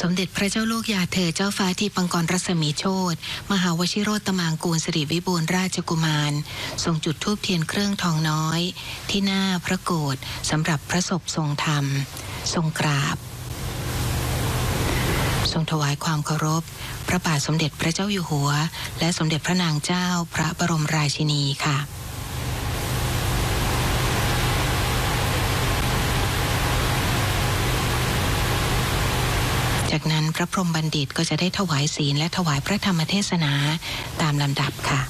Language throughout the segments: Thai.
สมเด็จพระเจ้าลูกยาเธอเจ้าฟ้าทีปังกรรัศมีโชติมหาวชิโรตมางกูลสิริวิบูลย์ราชกุมารทรงจุดธูปเทียนเครื่องทองน้อยที่หน้าพระโกฐสำหรับพระศพทรงธรรมทรงกราบทรงถวายความเคารพพระบาทสมเด็จพระเจ้าอยู่หัวและสมเด็จพระนางเจ้าพระบรมราชินีค่ะจากนั้นพระพรหมบัณฑิตก็จะได้ถวายศีลและถวายพระธรรมเทศนาตามลำดับค่ะ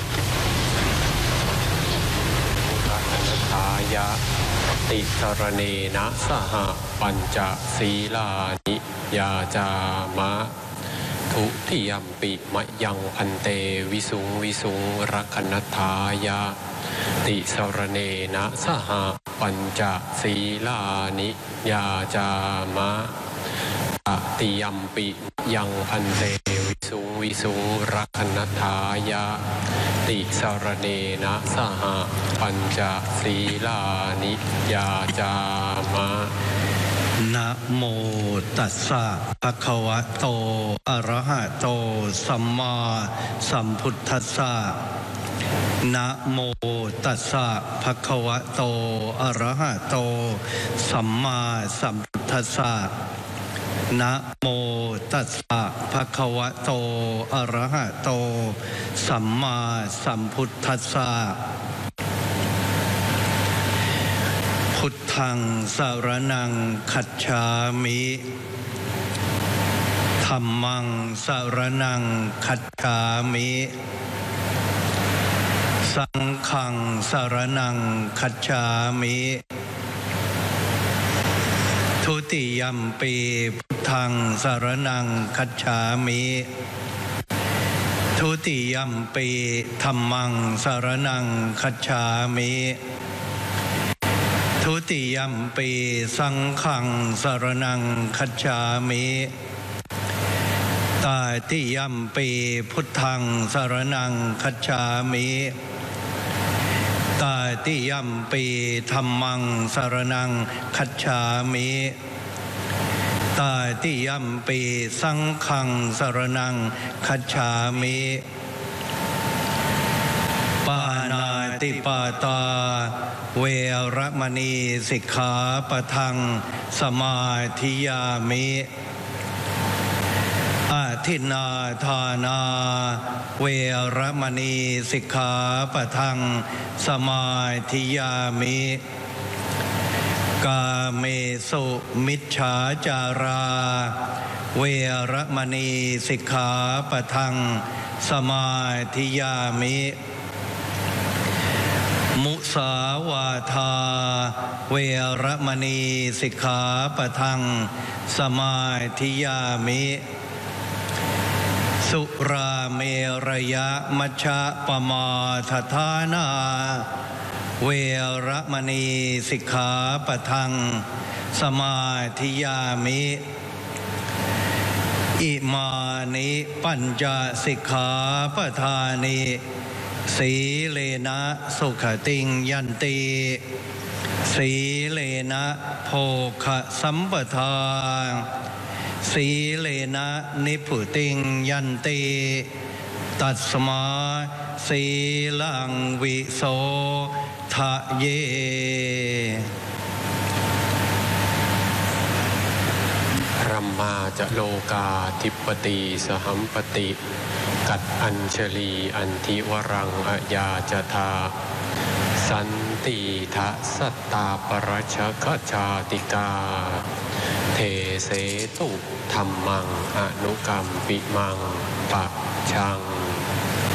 ทายะติสรเนนะสหปัญจศีลานิยาจามะทุติยัมปิมะยังพันเตวิสุงวิสุงรักนัฏฐายะติสรเนนะสหปัญจศีลานิยาจามะติยัมปิยังพันเตวิสุงวิสุงรักนัฏฐายะติสรเนนะสหปัญจศีลานิยาจามะนะโมตัสสะภะคะวะโตอะระหะโตสัมมาสัมพุทธัสสะนะโมตัสสะภะคะวะโตอะระหะโตสัมมาสัมพุทธัสสะนะโมตัสสะภะคะวะโตอะระหะโตสัมมาสัมพุทธัสสะพุทธังสรณังคัจฉามิธัมมังสรณังคัจฉามิสังฆังสรณังคัจฉามิทุติยัมปีพุทธังสรณังคัจฉามิทุติยัมปีธัมมังสรณังคัจฉามิทุติยัมปีสังฆังสรณังคัจฉามิตาติยัมปีพุทธังสรณังคัจฉามิตาติยัมปีธัมมังสรณังคัจฉามิตาติยัมปีสังฆังสรณังคัจฉามิปานาติปาตาเวรมณีสิกขาปะทังสมาธิยามิอาทินนาทานาเวรมณีสิกขาปะทังสมาธิยามิกาเมสุมิจฉาจาราเวรมณีสิกขาปะทังสมาธิยามิมุสาวาทาเวรมณีสิกขาปะทังสมาธิยามิสุราเมรยะมัชฌะปมาทฐานาเวรมณีสิกขาปะทังสมาธิยามิอิมานิปัญจสิกขาปทานิสีเลนะสุขติงยันติสีเลนะโภคสัมปทาสีเลนะนิพุติงยันติตัสมาสีลังวิโสทะเยรัมมาจะโลกาธิปติสหัมปติกัดอัญชลีอันทิวรังอายาจทาสันติทะสัตตาปรชคชาติกาเทเสตุธรรมังอนุกรรมปิมังปะชัง